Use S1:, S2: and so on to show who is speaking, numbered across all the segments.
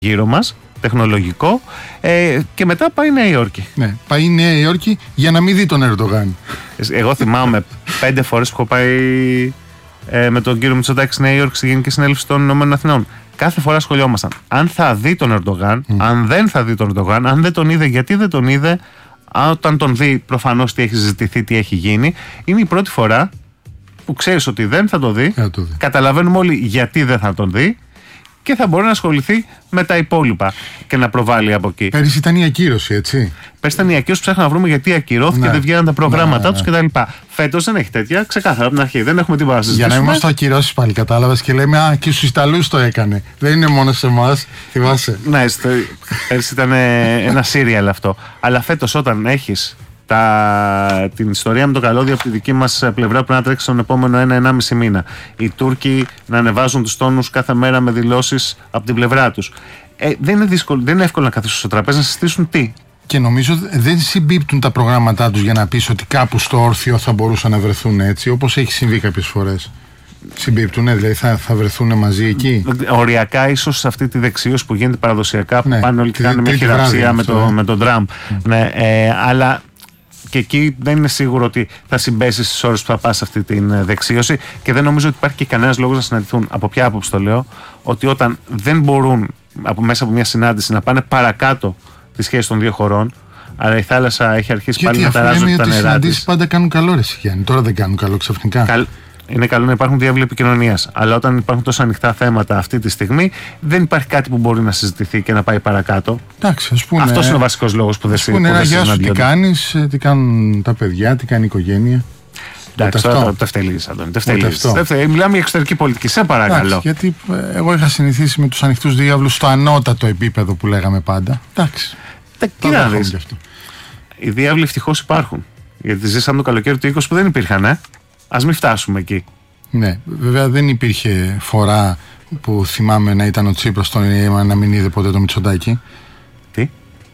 S1: γύρω μας, τεχνολογικό, και μετά πάει η Νέα Υόρκη.
S2: Ναι, πάει η Νέα Υόρκη για να μην δει τον Ερντογάν.
S1: Εγώ θυμάμαι 5 φορές που έχω πάει με τον κύριο Μητσοτάκη στη Νέα Υόρκη στη Γενική Συνέλευση των Ηνωμένων Εθνών. Κάθε φορά σχολιόμασταν. Αν θα δει τον Ερντογάν, αν δεν θα δει τον Ερντογάν, αν δεν τον είδε, γιατί δεν τον είδε, όταν τον δει, προφανώς τι έχει συζητηθεί, τι έχει γίνει. Είναι η πρώτη φορά που ξέρεις ότι δεν θα το δει. Καταλαβαίνουμε όλοι γιατί δεν θα τον δει και θα μπορεί να ασχοληθεί με τα υπόλοιπα και να προβάλλει από εκεί.
S2: Πέρυσι ήταν η ακύρωση, έτσι.
S1: Πέρυσι ήταν η ακύρωση, ψάχναμε να βρούμε γιατί ακυρώθηκε, δεν βγαίναν τα προγράμματά τους κτλ. Φέτος δεν έχει τέτοια, ξεκάθαρα από την αρχή. Δεν έχουμε τίποτα να συζητήσουμε.
S2: Για να είμαστε ακυρώσεις πάλι, κατάλαβες, και λέμε «Α, και στους Ιταλούς το έκανε». Δεν είναι μόνο σε εμάς, θυμάσαι.
S1: Ναι, πέρυσι ήταν ένα σύριαλ αυτό. Αλλά φέτος, όταν έχεις την ιστορία με το καλώδιο από τη δική μας πλευρά που να τρέξει στον επόμενο 1-1,5 μήνα. Οι Τούρκοι να ανεβάζουν τους τόνους κάθε μέρα με δηλώσεις από την πλευρά τους. Δεν είναι εύκολο να καθίσουν στο τραπέζι να συζητήσουν τι.
S2: Και νομίζω δεν συμπίπτουν τα προγράμματά τους για να πεις ότι κάπου στο όρθιο θα μπορούσαν να βρεθούν, έτσι, όπως έχει συμβεί κάποιες φορές. Συμπίπτουν, δηλαδή θα βρεθούν μαζί εκεί.
S1: Οριακά, ίσως σε αυτή τη δεξίωση που γίνεται παραδοσιακά, που πάνε όλοι και κάνουν μια χειραψία με τον Τραμπ. Ναι, αλλά και εκεί δεν είναι σίγουρο ότι θα συμπέσει στις ώρες που θα πας σε αυτή τη δεξίωση και δεν νομίζω ότι υπάρχει και κανένας λόγος να συναντηθούν. Από ποια άποψη το λέω? Ότι όταν δεν μπορούν μέσα από μια συνάντηση να πάνε παρακάτω τη σχέση των δύο χωρών, αλλά η θάλασσα έχει αρχίσει πάλι να ταράζουν τα νερά της. Οι συναντήσεις
S2: πάντα κάνουν καλό, ρε Γιάννη. Τώρα δεν κάνουν καλό ξαφνικά.
S1: Είναι καλό να υπάρχουν διάβλοι επικοινωνίας. Αλλά όταν υπάρχουν τόσο ανοιχτά θέματα αυτή τη στιγμή, δεν υπάρχει κάτι που μπορεί να συζητηθεί και να πάει παρακάτω. Αυτός είναι ο βασικός λόγος που δεν συζητιούνται.
S2: Γεια σου, τι κάνεις, τι κάνουν τα παιδιά, τι κάνει η οικογένεια.
S1: Εντάξει, τώρα το ευτελίζεις, Αντώνη. Μιλάμε για εξωτερική πολιτική, σε παρακαλώ.
S2: Γιατί εγώ είχα συνηθίσει με τους ανοιχτούς διάβλους στο ανώτατο επίπεδο που λέγαμε πάντα. Εντάξει.
S1: Κοίτα να δεις. Οι διάβλοι ευτυχώς υπάρχουν. Γιατί ζήσαμε το καλοκαίρι του 20 που δεν υπήρχαν, Ας μην φτάσουμε εκεί.
S2: Ναι, βέβαια δεν υπήρχε φορά που θυμάμαι να ήταν ο Τσίπρας στον ΕΕ να μην είδε ποτέ το Μητσοτάκη.
S1: Τι?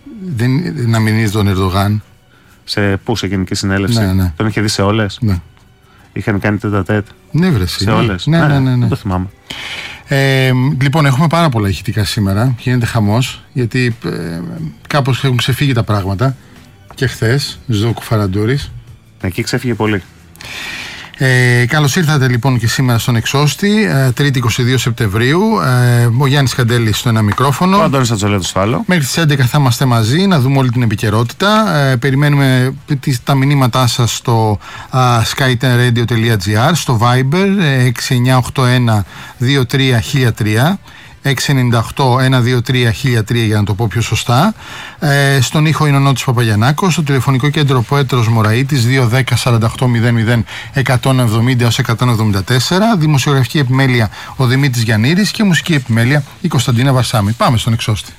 S2: Να μην είδε τον Ερντογάν.
S1: Σε Γενική Συνέλευση?
S2: Ναι.
S1: Τον είχε δει σε όλες?
S2: Ναι.
S1: Είχαν κάνει τέτα-τέτ?
S2: Ναι, βρεσί.
S1: Σε όλες?
S2: Ναι.
S1: Δεν το θυμάμαι.
S2: Λοιπόν, έχουμε πάρα πολλά ηχητικά σήμερα. Γίνεται χαμός, γιατί κάπως έχουν ξεφύγει τα πράγματα. Και χθες, Ζώκου Φαραντούρης.
S1: Εκεί ξέφυγε πολύ.
S2: Καλώς ήρθατε λοιπόν και σήμερα στον Εξώστη, 3η 22 Σεπτεμβρίου. Ο Γιάννης Καντέλης στο ένα μικρόφωνο.
S1: Ο Αντώνης Ατζολέτος στο άλλο.
S2: Μέχρι τις 11 θα είμαστε μαζί να δούμε όλη την επικαιρότητα. Περιμένουμε τα μηνύματά σας στο skytenradio.gr, στο Viber 6981 23 698-123-1003 για να το πω πιο σωστά. Στον ήχο είναι ο Νότης Παπαγιαννάκος. Στο τηλεφωνικό κέντρο Πέτρος Μωραΐτης 210-48-00-170-174. Δημοσιογραφική επιμέλεια ο Δημήτρης Γιαννίδης και μουσική επιμέλεια η Κωνσταντίνα Βαρσάμη. Πάμε στον Εξώστη.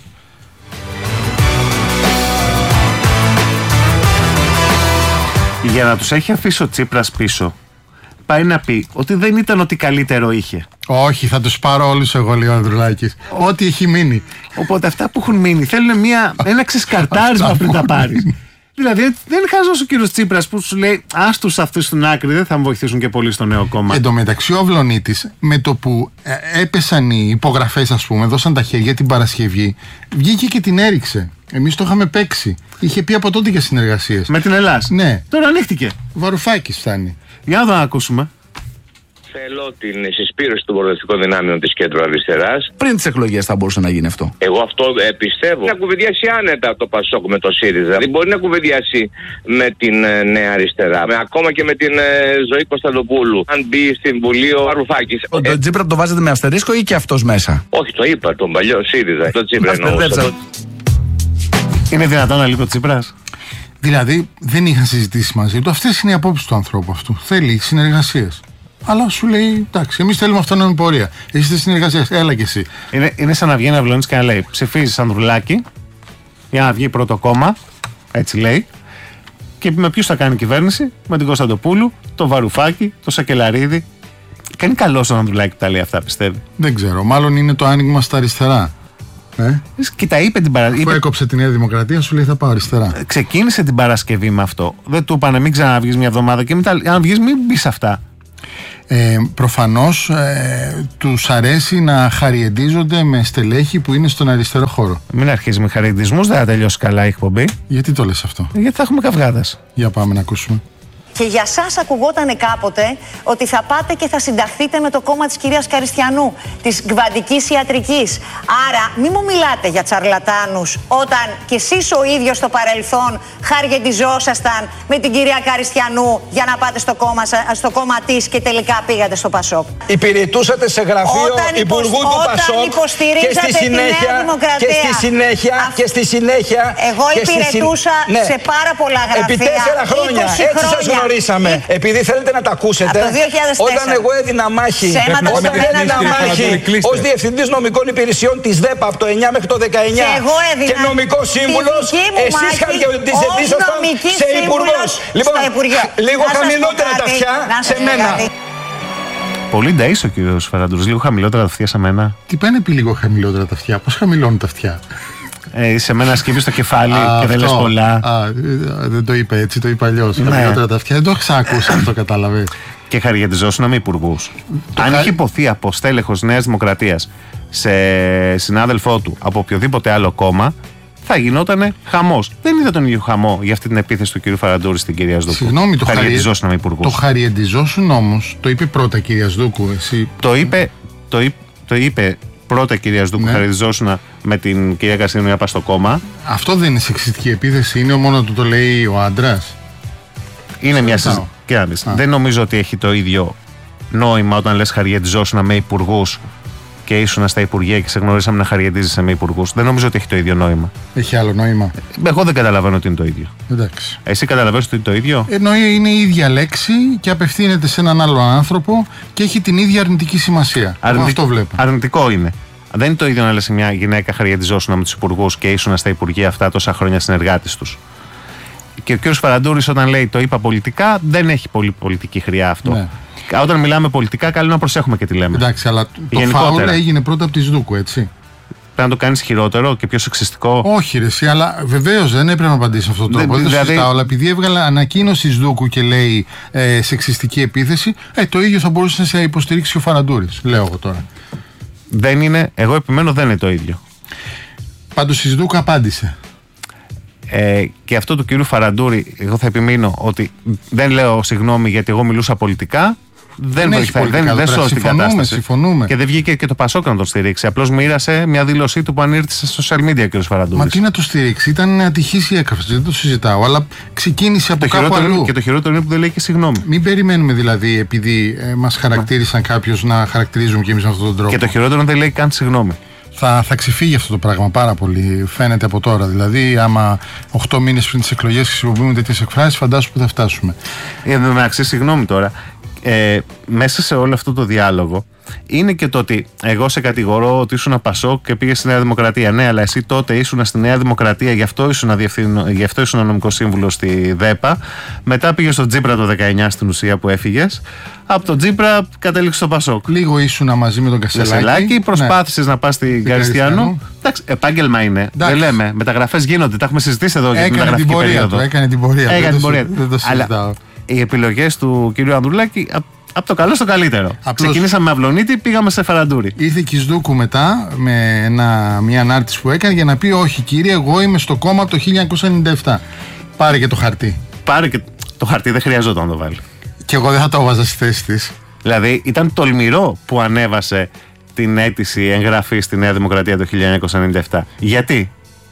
S1: Για να τους έχει αφήσει ο Τσίπρας πίσω, πάει να πει ότι δεν ήταν ότι καλύτερο είχε.
S2: Όχι, θα τους πάρω όλους εγώ, λέει ο Ανδρουλάκης. Ό,τι έχει μείνει.
S1: Οπότε αυτά που έχουν μείνει θέλουν ένα ξεσκαρτάρισμα πριν τα πάρεις. Δηλαδή δεν είναι χαζός ο κύριος Τσίπρας που σου λέει άστους αυτούς στην άκρη, δεν θα με βοηθήσουν και πολύ στο νέο κόμμα.
S2: Εν τω μεταξύ ο Αυλωνίτης, με το που έπεσαν οι υπογραφές, ας πούμε, δώσαν τα χέρια την Παρασκευή, βγήκε και την έριξε. Εμείς το είχαμε παίξει. Είχε πει από τότε για συνεργασίες.
S1: Με την Ελλάς.
S2: Ναι.
S1: Τώρα ανοίχτηκε.
S2: Βαρουφάκης φτάνει.
S1: Για να το ακούσουμε.
S3: Θέλω την συσπήρωση των προοδευτικών δυνάμεων της κέντρου αριστεράς.
S4: Πριν τις εκλογές θα μπορούσε να γίνει αυτό.
S3: Εγώ αυτό πιστεύω. Να κουβεντιάσει άνετα το Πασόκ με το ΣΥΡΙΖΑ. Δεν μπορεί να κουβεντιάσει με την Νέα Αριστερά. Ακόμα και με την Ζωή Κωνσταντοπούλου. Αν μπει στην Βουλή ο Βαρουφάκης.
S4: Τον Τσίπρα το βάζετε με αστερίσκο ή και αυτός μέσα?
S3: Όχι, το είπα, τον παλιό ΣΥΡΙΖΑ. Το Τσίπρα εννοούσα.
S1: Είναι δυνατόν να λείπει ο Τσίπρας?
S2: Δηλαδή δεν είχαν συζητήσει μαζί του. Αυτές είναι οι απόψεις του ανθρώπου αυτού. Θέλει συνεργασίες. Αλλά σου λέει, εντάξει, εμείς θέλουμε αυτόνομη πορεία. Εσύ θες συνεργασίες, έλα κι εσύ.
S1: Είναι σαν να βγαίνει ένα Αυλώνης και να λέει: ψηφίζεις Ανδρουλάκη για να βγει πρώτο κόμμα. Έτσι λέει. Και με ποιους θα κάνει κυβέρνηση? Με την Κωνσταντοπούλου, το Βαρουφάκη, το Σακελαρίδη. Κάνει καλό στον Ανδρουλάκη που τα λέει αυτά, πιστεύει?
S2: Δεν ξέρω. Μάλλον είναι το άνοιγμα στα αριστερά.
S1: Και τα είπε την Παρασκευή.
S2: Αφού έκοψε τη Νέα Δημοκρατία, σου λέει θα πάω αριστερά.
S1: Ξεκίνησε την Παρασκευή με αυτό. Δεν του είπανε μην ξαναβγείς μια εβδομάδα και μετά, αν βγεις, μην μπεις αυτά.
S2: Προφανώς τους αρέσει να χαριεντίζονται με στελέχη που είναι στον αριστερό χώρο.
S1: Μην αρχίζει με χαριεντισμούς, δεν θα τελειώσει καλά η εκπομπή.
S2: Γιατί το λες αυτό?
S1: Γιατί θα έχουμε καυγάδες.
S2: Για πάμε να ακούσουμε.
S5: Και για σας ακουγότανε κάποτε ότι θα πάτε και θα συνταχθείτε με το κόμμα της κυρίας Καριστιανού, της κβαντικής ιατρικής. Άρα μην μου μιλάτε για τσαρλατάνους όταν κι εσείς ο ίδιος στο παρελθόν χαριεντιζόσασταν με την κυρία Καριστιανού για να πάτε στο κόμμα της και τελικά πήγατε στο Πασόκ.
S6: Υπηρετούσατε σε γραφείο υπουργού του Πασόκ και στη συνέχεια
S5: εγώ υπηρετούσα σε πάρα πολλά γραφεία.
S6: Επί 4 χρόνια. Έτσι σας γνωρίσαμε. Επειδή θέλετε να τα ακούσετε, όταν εγώ έδινα μάχη ως διευθυντής νομικών υπηρεσιών της ΔΕΠΑ από το 9 μέχρι το 19 και νομικός σύμβουλος, εσείς χαριεντίζονταν σε υπουργός. Λοιπόν, λίγο χαμηλότερα τα αυτιά σε μένα.
S1: Πολύ νταΐς ο κύριος Φαραντούρης, λίγο χαμηλότερα τα αυτιά σε μένα.
S2: Τι πάνε πει λίγο χαμηλότερα τα αυτιά? Πώς χαμηλώνουν τα αυτιά?
S1: Σε μένα σκύβει στο κεφάλι και δεν λες πολλά.
S2: Δεν το είπε έτσι, το είπε αλλιώς. Χαμηλότερα τα αυτιά. Δεν το έχω ξανακούσει αυτό, κατάλαβε.
S1: Και χαριεντιζόσουν με υπουργούς. Αν είχε υποθεί από στέλεχος Νέας Δημοκρατίας σε συνάδελφό του από οποιοδήποτε άλλο κόμμα, θα γινότανε χαμός. Δεν είδα τον ίδιο χαμό για αυτή την επίθεση του κ. Φαραντούρη στην κυρία Σδούκου.
S2: Συγγνώμη, το
S1: χαριεντιζόσουν με υπουργούς.
S2: Το χαριεντιζόσουν όμως, το είπε πρώτα κυρία Σδούκου, εσύ.
S1: Το είπε πρώτα κυρία Σδούκου, ναι. Χαριεντιζόσουν με την κυρία Καριστιανού να πάει στο κόμμα.
S2: Αυτό δεν είναι σεξιστική επίθεση, είναι μόνο το λέει ο άντρας.
S1: Είναι μια συζήτηση. Δεν νομίζω ότι έχει το ίδιο νόημα όταν λες χαριεντιζόσουν με υπουργούς και ήσουν στα υπουργεία και σε γνωρίσαμε να χαριεντίζεσαι με υπουργούς. Δεν νομίζω ότι έχει το ίδιο νόημα.
S2: Έχει άλλο νόημα?
S1: Εγώ δεν καταλαβαίνω ότι είναι το ίδιο.
S2: Εντάξει.
S1: Εσύ καταλαβαίνεις ότι είναι το ίδιο?
S2: Εννοεί είναι η ίδια λέξη και απευθύνεται σε έναν άλλο άνθρωπο και έχει την ίδια αρνητική σημασία. Αυτό βλέπω.
S1: Αρνητικό είναι. Δεν είναι το ίδιο να λες μια γυναίκα χαριεντιζόσουν με τους υπουργούς και ήσουν στα υπουργεία αυτά τόσα χρόνια συνεργάτης τους. Και ο κ. Φαραντούρης όταν λέει το είπα πολιτικά, δεν έχει πολύ πολιτική χρειά αυτό. Ναι. Όταν μιλάμε πολιτικά, καλό να προσέχουμε και τι λέμε.
S2: Εντάξει, αλλά το φάουλ έγινε πρώτα από τη Σδούκου, έτσι.
S1: Πρέπει να το κάνεις χειρότερο και πιο σεξιστικό.
S2: Όχι, ρε, εσύ, αλλά βεβαίως δεν έπρεπε να απαντήσει αυτόν τον τρόπο. Δεν το συζητάω, αλλά επειδή έβγαλε ανακοίνωση Σδούκου και λέει σεξιστική επίθεση, το ίδιο θα μπορούσε να σε υποστηρίξει ο Φαραντούρης. Λέω εγώ τώρα.
S1: Δεν είναι, εγώ επιμένω δεν είναι το ίδιο.
S2: Πάντως η Σδούκου απάντησε.
S1: Και αυτό του κυρίου Φαραντούρη, εγώ θα επιμείνω ότι δεν λέω συγγνώμη γιατί εγώ μιλούσα πολιτικά. Δεν σώζει την κατάσταση.
S2: Συμφωνούμε.
S1: Και δεν βγήκε και το Πασόκ να τον στηρίξει. Απλώς μοίρασε μια δήλωσή του που ανήρτησε στα social media ο κ. Φαραντούρης.
S2: Μα τι να το στηρίξει, ήταν ατυχής η έκφραση, δεν το συζητάω. Αλλά ξεκίνησε από κάπου αλλού.
S1: Και το χειρότερο είναι που δεν λέει και συγγνώμη.
S2: Μην περιμένουμε δηλαδή, επειδή μας χαρακτήρισαν κάποιους, να χαρακτηρίζουμε κι εμείς με αυτόν τον τρόπο.
S1: Και το χειρότερο δεν λέει καν συγγνώμη.
S2: Θα ξεφύγει αυτό το πράγμα πάρα πολύ. Φαίνεται από τώρα. Δηλαδή, άμα 8 μήνες πριν τις εκλογές χρησιμοποιούμε τέτοιες εκφράσεις, φαντάσου που θα φτάσουμε.
S1: Εντάξει, συγγνώμη τώρα. Μέσα σε όλο αυτό το διάλογο είναι και το ότι εγώ σε κατηγορώ ότι ήσουν Πασόκ και πήγες στη Νέα Δημοκρατία. Ναι, αλλά εσύ τότε ήσουν στη Νέα Δημοκρατία, γι' αυτό ήσουν νομικός σύμβουλος στη ΔΕΠΑ. Μετά πήγες στο Τζίπρα το 19 στην ουσία που έφυγες. Από τον Τζίπρα κατέληξε στο Πασόκ.
S2: Λίγο ήσουν μαζί με τον Κασελάκη.
S1: Προσπάθησες να πας στην Καριστιανού. Εντάξει, επάγγελμα είναι. Εντάξει. Δεν λέμε. Μεταγραφές γίνονται. Τα έχουμε συζητήσει εδώ για την μεταγραφική περίοδο.
S2: Έκανε την πορεία. Δεν το συζητάω.
S1: Οι επιλογές του κυρίου Ανδρουλάκη από το καλό στο καλύτερο. Ξεκινήσαμε με Αυλονίτη, πήγαμε σε Φαραντούρη.
S2: Ήρθε και η Σδούκου μετά με μια ανάρτηση που έκανε για να πει: όχι, κύριε, εγώ είμαι στο κόμμα από το 1997. Πάρε και το χαρτί.
S1: Πάρε και το χαρτί, δεν χρειαζόταν να το βάλει.
S2: Και εγώ δεν θα το έβαζα στη θέση της.
S1: Δηλαδή, ήταν τολμηρό που ανέβασε την αίτηση εγγραφή στη Νέα Δημοκρατία το 1997. Γιατί?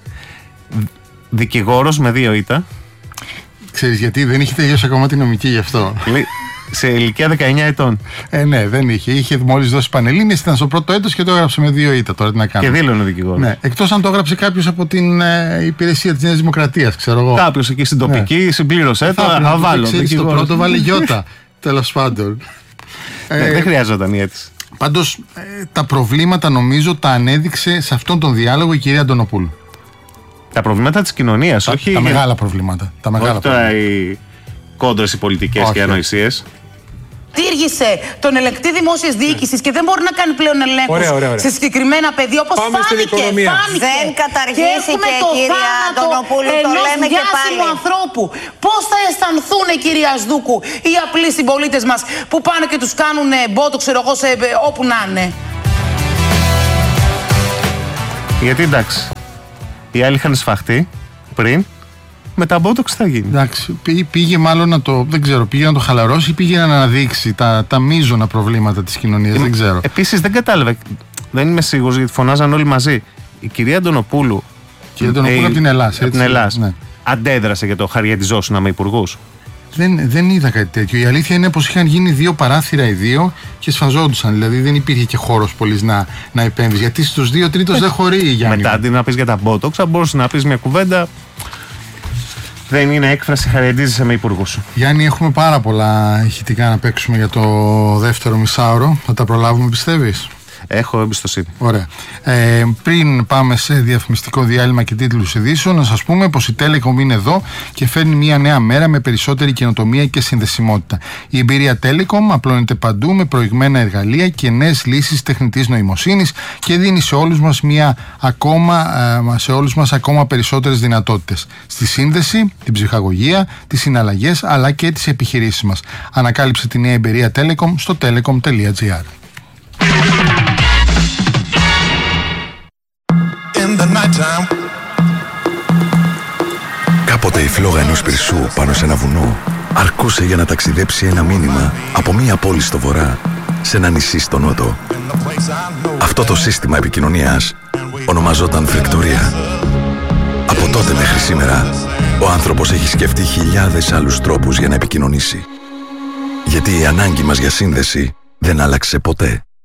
S1: Δικηγόρος με 2 ήττα.
S2: Ξέρεις γιατί? Δεν είχε τελειώσει ακόμα τη νομική γι' αυτό.
S1: Σε ηλικία 19 ετών.
S2: Ναι, δεν είχε. Είχε μόλις δώσει πανελλήνιες, ήταν στο πρώτο έτος και το έγραψε με 2 ήττα. Τώρα τι να κάνω.
S1: Και δήλωνε δικηγόρος.
S2: Ναι, εκτός αν το έγραψε κάποιος από την υπηρεσία της Νέας Δημοκρατίας, ξέρω εγώ.
S1: Κάποιος εκεί στην τοπική συμπλήρωσε το. Αβάλλον.
S2: Το πρώτο βάλε γιώτα. Τέλος πάντων.
S1: Δεν χρειάζονταν η αίτηση.
S2: Πάντως τα προβλήματα νομίζω τα ανέδειξε σε αυτόν τον διάλογο η κυρία Αντωνοπούλου.
S1: Τα προβλήματα της κοινωνίας, όχι.
S2: Τα μεγάλα προβλήματα.
S1: Όχι τώρα οι κόντρες, οι πολιτικές και οι ανοησίες.
S7: Τήργησε τον ελεγκτή δημόσιας διοίκησης και δεν μπορεί να κάνει πλέον ελέγχους σε συγκεκριμένα πεδία, όπως φάνηκε.
S5: Δεν καταργήθηκε, κυρία Αντωνοπούλου, το λέμε και πάλι.
S7: Ανθρώπου. Πώς θα αισθανθούν, κυρία Ασδούκου, οι απλοί συμπολίτες μας που πάνε και τους κάνουν μπότο, ξέρω εγώ, όπου να είναι?
S1: Γιατί εντάξει, οι άλλοι είχαν σφαχτεί πριν, με τα μπότοξ θα γίνει.
S2: Εντάξει, πήγε μάλλον πήγε να το χαλαρώσει ή πήγε να αναδείξει τα μείζωνα προβλήματα της κοινωνίας, δεν ξέρω.
S1: Επίσης δεν κατάλαβα, δεν είμαι σίγουρος γιατί φωνάζαν όλοι μαζί. Η κυρία Αντωνοπούλου.
S2: Κυρία Αντωνοπούλου από την Ελλάδα.
S1: Από την Ελλάδα. Ναι. Αντέδρασε για το χαριατιζόσουνα με υπουργούς.
S2: Δεν είδα κάτι τέτοιο. Η αλήθεια είναι πως είχαν γίνει 2 παράθυρα οι 2 και σφαζόντουσαν. Δηλαδή δεν υπήρχε και χώρος πολύς να επέμβει. Γιατί στους 2 τρίτος δεν χωρεί, Γιάννη.
S1: Μετά αντί να πεις για τα μπότοξ, θα μπορούσε να πεις μια κουβέντα. Δεν είναι έκφραση, χαριαντίζεσαι με υπουργούς σου.
S2: Γιάννη, έχουμε πάρα πολλά ηχητικά να παίξουμε για το δεύτερο μισάωρο. Θα τα προλάβουμε, πιστεύεις?
S1: Έχω εμπιστοσύνη.
S2: Ωραία. Πριν πάμε σε διαφημιστικό διάλειμμα και τίτλους ειδήσεων, να σας πούμε πως η Telecom είναι εδώ και φέρνει μια νέα μέρα με περισσότερη καινοτομία και συνδεσιμότητα. Η εμπειρία Telecom απλώνεται παντού με προηγμένα εργαλεία και νέες λύσεις τεχνητής νοημοσύνης και δίνει σε όλους μας ακόμα περισσότερες δυνατότητες. Στη σύνδεση, την ψυχαγωγία, τις συναλλαγές αλλά και τις επιχειρήσεις μας. Ανακάλυψε τη νέα εμπειρία Telecom στο telecom.gr.
S8: Κάποτε η φλόγα ενός πυρσού πάνω σε ένα βουνό αρκούσε για να ταξιδέψει ένα μήνυμα από μία πόλη στο βορρά σε ένα νησί στο νότο. Αυτό το σύστημα επικοινωνίας ονομαζόταν φρεκτορία. Από τότε μέχρι σήμερα ο άνθρωπος έχει σκεφτεί χιλιάδες άλλους τρόπους για να επικοινωνήσει. Γιατί η ανάγκη μας για σύνδεση δεν άλλαξε ποτέ.